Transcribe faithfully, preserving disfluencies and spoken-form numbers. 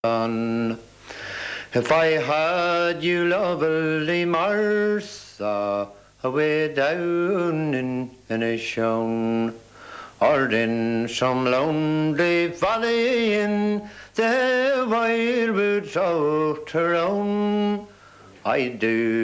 on. If I had you lovely Martha away down in, in a shown, or in some lonely valley in the wildwoods out around, I do